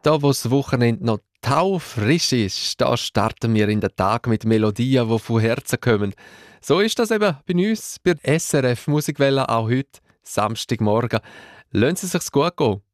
Da, wo das Wochenende noch taufrisch ist, da starten wir in den Tag mit Melodien, die von Herzen kommen. So ist das eben bei uns, bei SRF Musikwelle auch heute, Samstagmorgen. Lassen Sie sich's gut gehen.